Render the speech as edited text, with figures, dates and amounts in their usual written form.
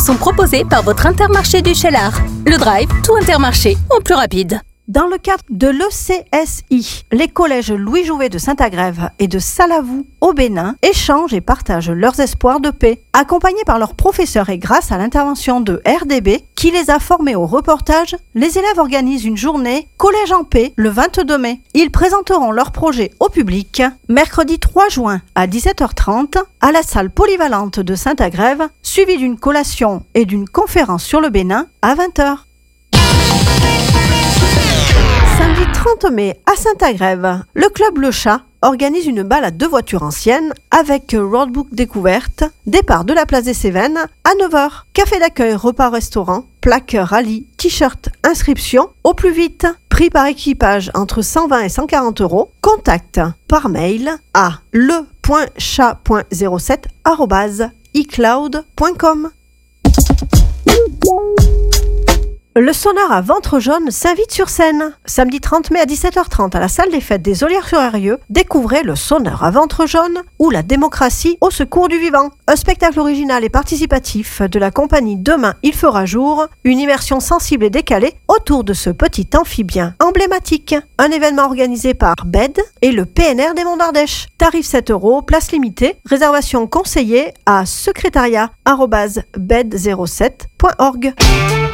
sont proposés par votre Intermarché du Cheylard. Le drive, tout Intermarché, en plus rapide. Dans le cadre de l'ECSI, les collèges Louis Jouvet de Saint-Agrève et de Salavou au Bénin échangent et partagent leurs espoirs de paix. Accompagnés par leurs professeurs et grâce à l'intervention de RDB, qui les a formés au reportage, les élèves organisent une journée Collège en paix le 22 mai. Ils présenteront leur projet au public mercredi 3 juin à 17h30 à la salle polyvalente de Saint-Agrève, suivie d'une collation et d'une conférence sur le Bénin à 20h. Samedi 30 mai à Saint-Agrève, le club Le Chat organise une balade de voitures anciennes avec roadbook découverte, départ de la place des Cévennes à 9h. Café d'accueil, repas-restaurant, plaque rallye, t-shirt, inscription au plus vite. Prix par équipage entre 120 et 140 euros. Contact par mail à le.chat.07@icloud.com. Le Sonar à Ventre Jaune s'invite sur scène. Samedi 30 mai à 17h30 à la salle des fêtes des Olières-sur-Eyrieux, découvrez le Sonar à Ventre Jaune ou la démocratie au secours du vivant. Un spectacle original et participatif de la compagnie Demain il fera jour, une immersion sensible et décalée autour de ce petit amphibien emblématique. Un événement organisé par BED et le PNR des Monts d'Ardèche. Tarif 7 euros, place limitée, réservation conseillée à secrétariat@bed07.org.